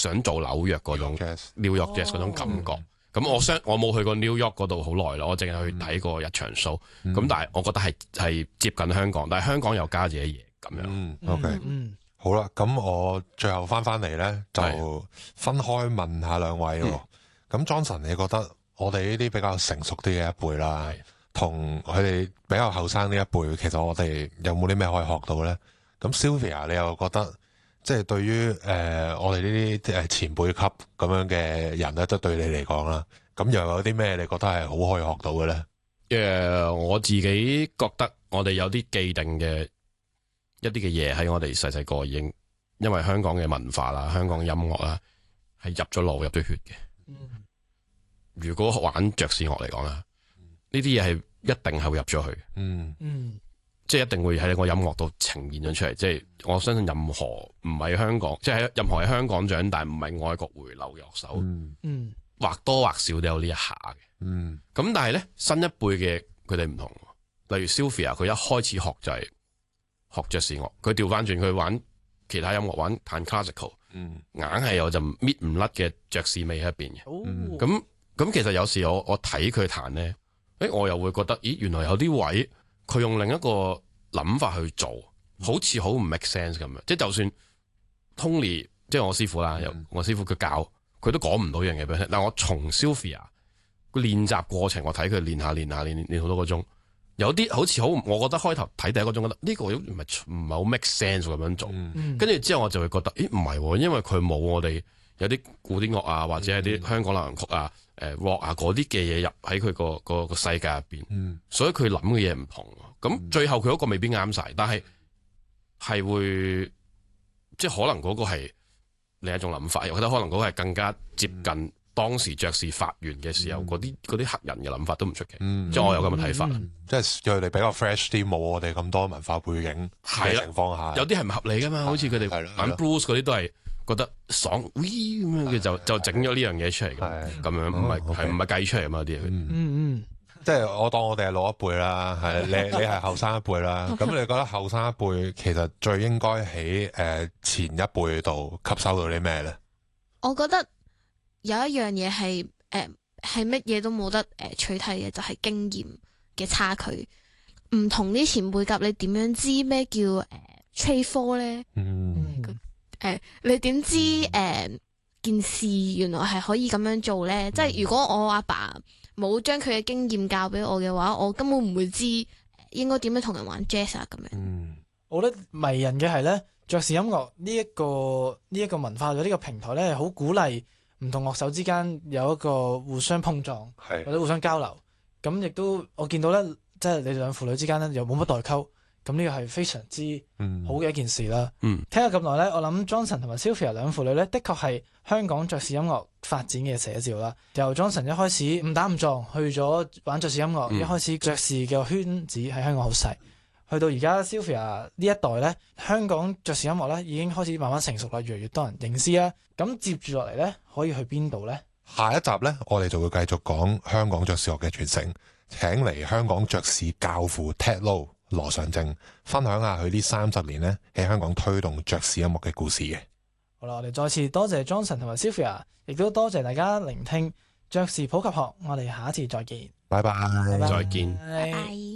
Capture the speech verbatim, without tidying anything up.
想做紐約嗰種 New York Jazz 嗰種感覺。咁、哦、我相我冇去過 New York 嗰度好耐啦，我淨係去睇過一場 show、嗯。咁但係我覺得係係接近香港，但係香港又加自己嘢咁樣。 嗯，OK，嗯，好啦，咁我最後翻翻嚟咧，就分開問下兩位喎。咁 Johnson，你覺得我哋呢啲比較成熟啲嘅一輩啦，同佢哋比較後生呢一輩，其實我哋有冇啲咩可以學到咧？咁 Sylvia，你又覺得即係對於誒、呃、我哋呢啲誒前輩級咁樣嘅人咧，即係對你嚟講啦，咁又有啲咩你覺得係好可以學到嘅咧？ 誒、uh, 我自己覺得我哋有啲既定嘅一啲嘅嘢喺我哋細細個已經，因為香港嘅文化啦、香港音樂啦係入咗腦、入咗血嘅。嗯、如果玩爵士樂嚟講啦，呢啲嘢係一定係會入咗去。嗯嗯。即係一定會喺個音樂度呈現咗出嚟，即係我相信任何唔係香港，即係喺任何喺香港長大唔係外國回流嘅樂手，嗯，或多或少都有呢一下嘅，嗯。咁但係咧新一輩嘅佢哋唔同，例如 Sylvia 佢一開始學就係學爵士樂，佢調翻轉佢玩其他音樂，玩彈 classical，嗯，硬係有陣搣唔甩嘅爵士味喺入邊嘅。咁咁、嗯、其實有時我我睇佢彈咧，誒我又會覺得，咦原來有啲位。佢用另一個諗法去做，好似好唔 make sense 咁樣。即係就算 Tony，即係我師傅啦，有、嗯、我師傅佢教，佢都講唔到一樣嘢俾我聽。但我從 Sylvia 個練習過程，我睇佢練下練下練練好多個鐘，有啲好似好，我覺得開頭睇第一個鐘覺得呢個唔係唔係好 make sense 咁樣做。跟住、嗯、之後我就會覺得，咦唔係，因為佢冇我哋有啲古典樂啊，或者係啲香港流行曲啊。誒 rock 啊嗰啲嘅嘢入喺佢個個個世界入邊，嗯、所以佢諗嘅嘢唔同。咁最後佢嗰個未必啱晒，但係係會即係可能嗰個係另一種諗法，又覺得可能嗰個係更加接近當時爵士發源嘅時候嗰啲嗰啲黑人嘅諗法都唔出奇。嗯、即係我有咁嘅睇法， 嗯、即係佢哋比較 fresh 啲，冇我哋咁多文化背景嘅情況下， 有啲係唔合理噶嘛，好似佢哋玩 blues 嗰啲都係。覺得爽，咁樣嘅就就整咗呢樣嘢出嚟，咁樣唔係係唔係計出嚟嘛啲嘢。嗯嗯，即係我當我哋係老一輩啦，係你你係後生一輩啦。咁你覺得後生一輩其實最應該喺誒前一輩度吸收到啲咩咧？ 我覺得有一樣嘢係誒係乜嘢都冇得誒取替嘅，就係、是、經驗嘅差距。唔同啲前輩夾，你點樣知咩叫誒 trade four 咧？嗯。誒、呃，你點知誒、呃、件事原來係可以咁樣做咧？嗯、即係如果我阿爸冇將佢嘅經驗教俾我嘅話，我根本唔會知應該點樣同人玩 jazz 啊咁樣。嗯， 我覺得迷人嘅係咧，爵士音樂呢一個呢一個文化或者呢個平台咧，係好鼓勵唔同樂手之間有一個互相碰撞，是或者互相交流。咁亦都我見到咧，即係你哋兩父女之間咧又冇乜代溝。咁呢個係非常之好嘅一件事啦。嗯，聽咗咁耐咧，我諗 Johnson 同埋 Sylvia 兩父女咧，的確係香港爵士音樂發展嘅寫照啦。由 Johnson 一開始誤打誤撞去咗玩爵士音樂，嗯、一開始爵士嘅圈子喺香港好細，去到而家 Sylvia 呢一代咧，香港爵士音樂咧已經開始慢慢成熟啦，越嚟越多人認知啦。咁接住落嚟咧，可以去邊度咧？ 下一集咧，我哋就會繼續講香港爵士樂嘅傳承，請嚟香港爵士教父 Ted Lo羅尚正分享下佢呢三十年咧喺香港推動爵士音樂嘅故事嘅。 好啦，我哋再次多謝 Johnson 同埋 Sylvia， 亦都多謝大家聆聽爵士普及學。我哋下一次再見， 拜拜， 再見。 拜拜。